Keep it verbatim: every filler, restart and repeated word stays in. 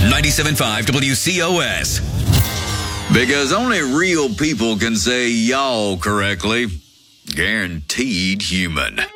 ninety-seven point five W C O S. Because only real people can say y'all correctly. Guaranteed human.